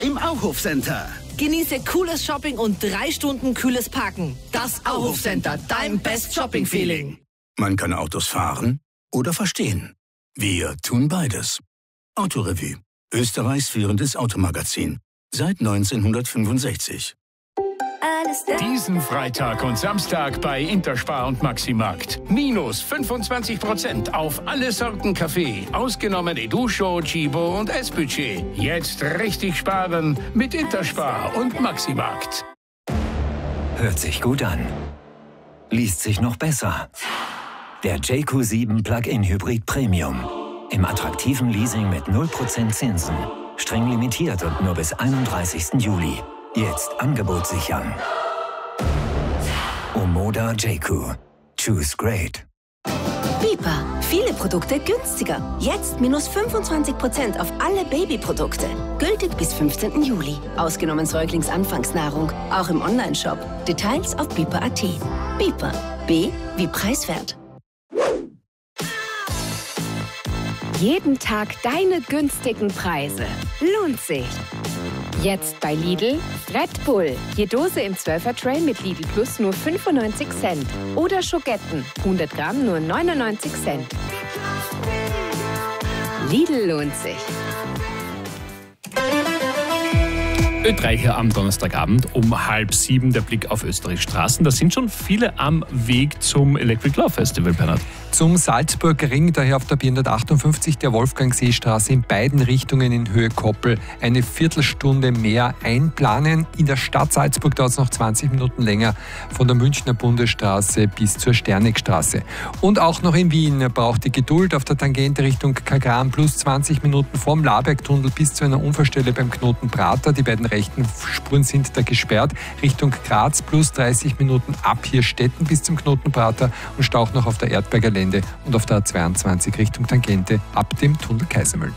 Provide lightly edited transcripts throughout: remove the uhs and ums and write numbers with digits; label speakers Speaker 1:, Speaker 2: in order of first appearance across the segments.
Speaker 1: im Auhof Center.
Speaker 2: Genieße cooles Shopping und 3 Stunden kühles Parken. Das Auhof Center, dein Best Shopping Feeling.
Speaker 3: Man kann Autos fahren oder verstehen. Wir tun beides. Autorevue, Österreichs führendes Automagazin. Seit 1965.
Speaker 4: Diesen Freitag und Samstag bei Interspar und Maximarkt. Minus 25% auf alle Sorten Kaffee. Ausgenommen Educho, Chibo und S-Budget. Jetzt richtig sparen mit Interspar und Maximarkt.
Speaker 5: Hört sich gut an. Liest sich noch besser. Der JQ7 Plug-in Hybrid Premium. Im attraktiven Leasing mit 0% Zinsen. Streng limitiert und nur bis 31. Juli. Jetzt Angebot sichern. Omoda JQ. Choose great.
Speaker 6: Bipa. Viele Produkte günstiger. Jetzt minus 25% auf alle Babyprodukte. Gültig bis 15. Juli. Ausgenommen Säuglingsanfangsnahrung. Auch im Onlineshop. Details auf bipa.at. Bipa. B wie preiswert.
Speaker 7: Jeden Tag deine günstigen Preise. Lohnt sich. Jetzt bei Lidl Red Bull. Je Dose im 12er-Tray mit Lidl Plus nur 95 Cent. Oder Schogetten, 100 Gramm nur 99 Cent. Lidl lohnt sich.
Speaker 8: Ö3 hier am Donnerstagabend um 6:30 der Blick auf Österreichs Straßen. Da sind schon viele am Weg zum Electric Love Festival, Bernhard.
Speaker 9: Zum Salzburger Ring, daher auf der B158 der Wolfgangseestraße in beiden Richtungen in Höhe Koppel eine Viertelstunde mehr einplanen. In der Stadt Salzburg dauert es noch 20 Minuten länger von der Münchner Bundesstraße bis zur Sternegstraße. Und auch noch in Wien braucht die Geduld auf der Tangente Richtung Kagran plus 20 Minuten vom Labergtunnel bis zu einer Unfallstelle beim Knoten Prater. Die beiden rechten Spuren sind da gesperrt. Richtung Graz plus 30 Minuten ab Hirstetten bis zum Knoten Prater und Stau noch auf der Erdberger Lände und auf der A22 Richtung Tangente ab dem Tunnel Kaisermühlen.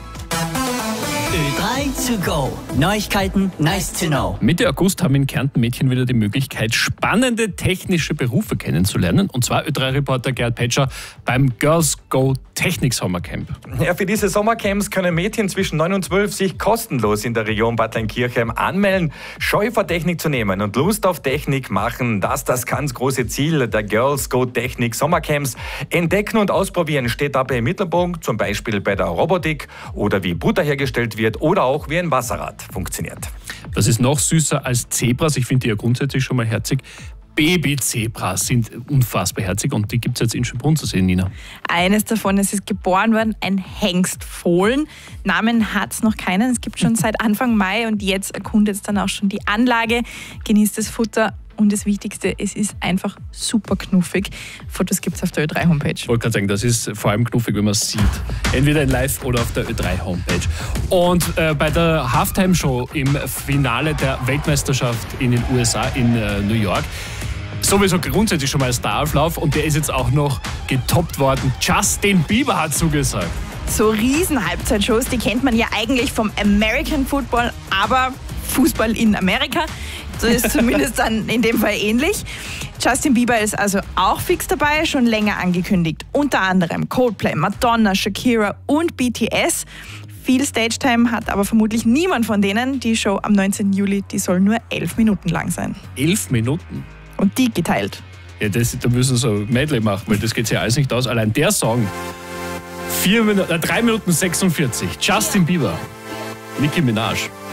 Speaker 1: Ö3 to go. Neuigkeiten, nice to know.
Speaker 8: Mitte August haben in Kärnten Mädchen wieder die Möglichkeit, spannende technische Berufe kennenzulernen. Und zwar Ö3-Reporter Gerhard Petscher beim Girls Go Technik Sommercamp.
Speaker 10: Ja, für diese Sommercamps können Mädchen zwischen 9 und 12 sich kostenlos in der Region Bad Leinkirchen anmelden, Scheu vor Technik zu nehmen und Lust auf Technik machen. Das ist das ganz große Ziel der Girls Go Technik Sommercamps. Entdecken und ausprobieren steht dabei im Mittelpunkt, zum Beispiel bei der Robotik oder wie Butter hergestellt wird oder auch wie ein Wasserrad funktioniert.
Speaker 8: Das ist noch süßer als Zebras. Ich finde die ja grundsätzlich schon mal herzig. Babyzebras sind unfassbar herzig und die gibt es jetzt in Schönbrunn zu sehen, Nina.
Speaker 11: Eines davon, es ist geboren worden, ein Hengstfohlen. Namen hat es noch keinen, es gibt schon seit Anfang Mai und jetzt erkundet es dann auch schon die Anlage, genießt das Futter und das Wichtigste, es ist einfach super knuffig. Fotos gibt es auf der Ö3-Homepage.
Speaker 8: Ich wollte gerade sagen, das ist vor allem knuffig, wenn man es sieht. Entweder in Live oder auf der Ö3-Homepage. Und bei der Halftime-Show im Finale der Weltmeisterschaft in den USA in New York sowieso grundsätzlich schon mal ein Starauflauf und der ist jetzt auch noch getoppt worden. Justin Bieber hat zugesagt.
Speaker 11: So riesen Halbzeitshows, die kennt man ja eigentlich vom American Football, aber Fußball in Amerika. So ist zumindest dann in dem Fall ähnlich. Justin Bieber ist also auch fix dabei, schon länger angekündigt. Unter anderem Coldplay, Madonna, Shakira und BTS. Viel Stage-Time hat aber vermutlich niemand von denen. Die Show am 19. Juli, die soll nur 11 Minuten lang sein.
Speaker 8: 11 Minuten?
Speaker 11: Und die geteilt.
Speaker 8: Ja, da müssen sie so ein Medley machen, weil das geht ja alles nicht aus. Allein der Song, 3 Minuten 46. Justin Bieber, Nicki Minaj.